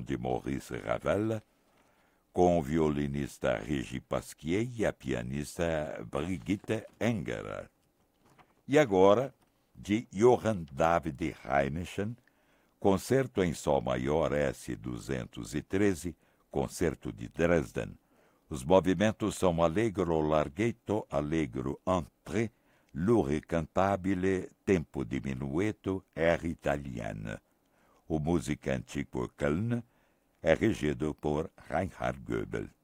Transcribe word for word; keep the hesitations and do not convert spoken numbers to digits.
de Maurice Ravel, com o violinista Régis Pasquier e a pianista Brigitte Engerer. E agora, de Johann David Reinischen, Concerto em Sol Maior S duzentos e treze, Concerto de Dresden. Os movimentos são Allegro larghetto, Allegro entré, Lure cantabile, Tempo diminueto, Air italienne. O Musicante por Köln é regido por Reinhard Goebel.